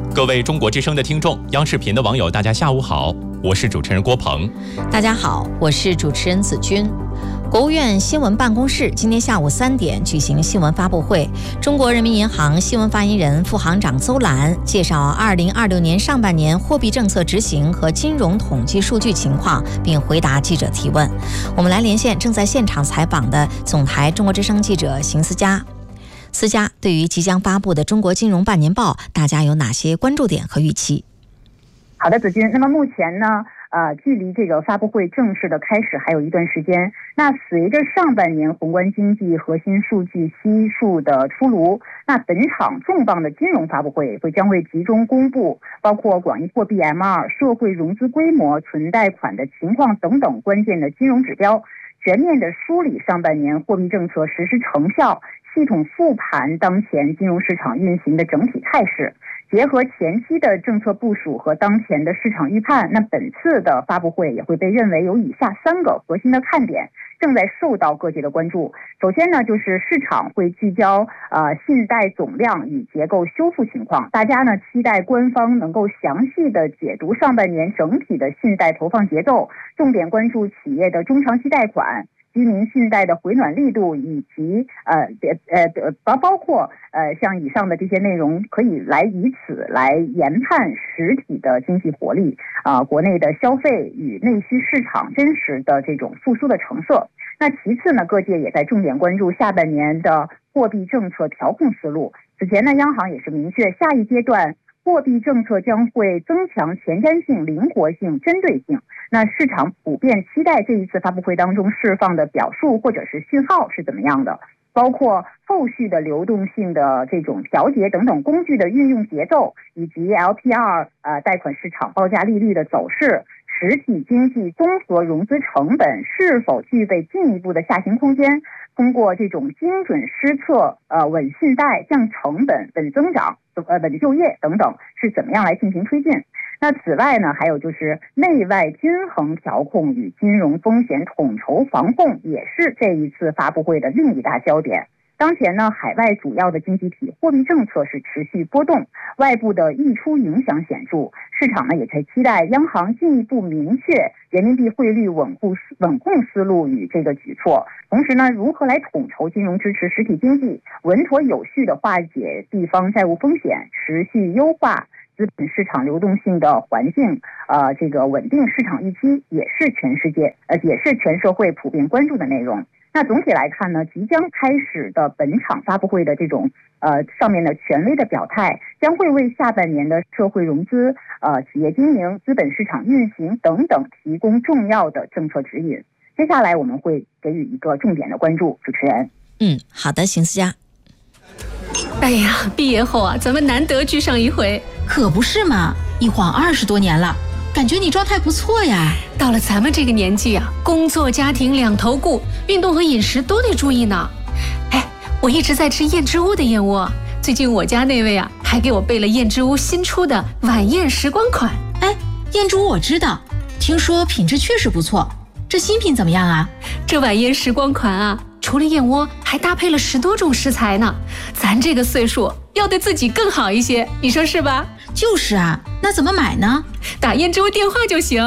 各位中国之声的听众，央视频的网友，大家下午好，我是主持人郭鹏。 大家好，我是主持人子君。国务院新闻办公室今天下午3点举行新闻发布会，中国人民银行新闻发言人、副行长邹兰介绍2026年上半年货币政策执行和金融统计数据情况，并回答记者提问。我们来连线正在现场采访的总台中国之声记者邢思佳。思佳，对于即将发布的中国金融半年报，大家有哪些关注点和预期？ 好的，子君。那么目前呢，距离这个发布会正式的开始还有一段时间。那随着上半年宏观经济核心数据悉数的出炉，那本场重磅的金融发布会将会集中公布包括广义货币 M2、社会融资规模、存贷款的情况等等关键的金融指标，全面的梳理上半年货币政策实施成效，系统复盘当前金融市场运行的整体态势。结合前期的政策部署和当前的市场预判，那本次的发布会也会被认为有以下3个核心的看点，正在受到各界的关注。首先呢，就是市场会聚焦信贷总量与结构修复情况，大家呢期待官方能够详细的解读上半年整体的信贷投放节奏，重点关注企业的中长期贷款、居民信贷的回暖力度，以及包括像以上的这些内容，可以以此来研判实体的经济活力，国内的消费与内需市场真实的这种复苏的成色。那其次呢，各界也在重点关注下半年的货币政策调控思路。此前呢，央行也是明确，下一阶段货币政策将会增强前瞻性、灵活性、针对性。那市场普遍期待这一次发布会当中释放的表述或者是讯号是怎么样的，包括后续的流动性的这种调节等等工具的运用节奏，以及 LPR 贷款市场报价利率的走势，实体经济综合融资成本是否具备进一步的下行空间，通过这种精准施策、稳信贷、降成本、稳增长、稳就业等等是怎么样来进行推进。那此外呢，还有就是内外均衡调控与金融风险统筹防控，也是这一次发布会的另一大焦点。当前呢，海外主要的经济体货币政策是持续波动，外部的溢出影响显著，市场呢也在期待央行进一步明确人民币汇率稳控思路与这个举措，同时呢，如何来统筹金融支持实体经济，稳妥有序的化解地方债务风险，持续优化资本市场流动性的环境，这个稳定市场预期，也是全社会普遍关注的内容。那总体来看呢，即将开始的本场发布会的这种上面的权威的表态，将会为下半年的社会融资、企业经营、资本市场运行等等提供重要的政策指引。接下来我们会给予一个重点的关注。主持人， 好的，邢思佳。 哎呀，毕业后啊，咱们难得聚上一回。 可不是嘛，一晃20多年了，感觉你状态不错呀。 到了咱们这个年纪啊，工作家庭两头顾，运动和饮食都得注意呢。哎，我一直在吃燕之屋的燕窝，最近我家那位啊，还给我备了燕之屋新出的晚宴时光款。 哎，燕之屋我知道，听说品质确实不错，这新品怎么样啊？ 这晚宴时光款啊，除了燕窝，还搭配了10多种食材呢。咱这个岁数要对自己更好一些，你说是吧？ 就是啊，那怎么买呢？ 打燕之屋电话就行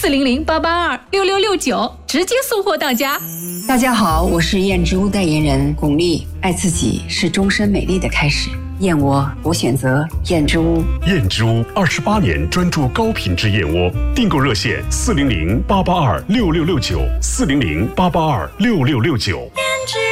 ，400-882-6669，直接送货到家。 大家好，我是燕之屋代言人巩俐。爱自己是终身美丽的开始，燕窝我选择燕之屋。 燕之屋28年专注高品质燕窝，订购热线400-882-6669，400-882-6669。